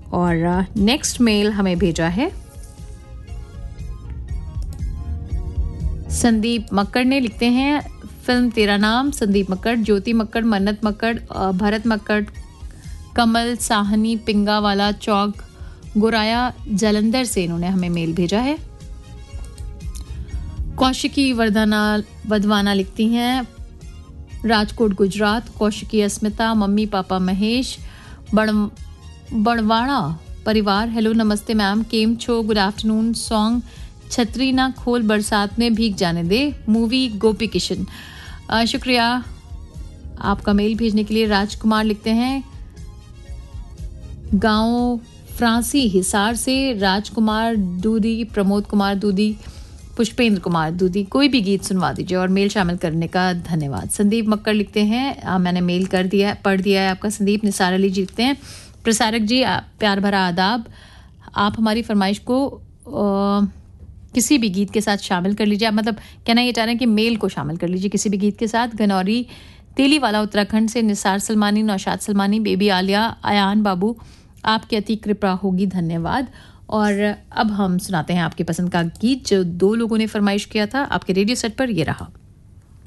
और next mail हमें भेजा है संदीप मक्कड़ ने। लिखते हैं फिल्म तेरा नाम, संदीप मक्कड़, ज्योति मक्कड़, मन्नत मक्कड़, भरत मक्कड़, कमल साहनी, पिंगावाला चौक, गोराया, जलंधर से इन्होंने हमें मेल भेजा है। कौशिकी वधवाना लिखती हैं राजकोट गुजरात। कौशिकी अस्मिता, मम्मी पापा महेश, बड़वाड़ा परिवार, हेलो नमस्ते मैम, केम छो, गुड आफ्टरनून। सॉन्ग छतरी ना खोल बरसात में भीग जाने दे, मूवी गोपी किशन। शुक्रिया आपका मेल भेजने के लिए। राजकुमार लिखते हैं गांव फ्रांसी हिसार से, राजकुमार दूधी, प्रमोद कुमार दूधी, पुष्पेंद्र कुमार दूधी, कोई भी गीत सुनवा दीजिए और मेल शामिल करने का धन्यवाद। संदीप मक्कड़ लिखते हैं मैंने मेल पढ़ दिया है आपका संदीप। निसार अली जी लिखते हैं प्रसारक जी प्यार भरा आदाब, आप हमारी फरमाइश को किसी भी गीत के साथ शामिल कर लीजिए। आप मतलब कहना ये चाह रहे हैं कि मेल को शामिल कर लीजिए किसी भी गीत के साथ। गनौरी तेलीवाला उत्तराखंड से निसार सलमानी, नौशाद सलमानी, बेबी आलिया, अयान बाबू, आपकी अति कृपा होगी, धन्यवाद। और अब हम सुनाते हैं आपकी पसंद का गीत जो 2 लोगों ने फरमाइश किया था आपके रेडियो सेट पर। ये रहा।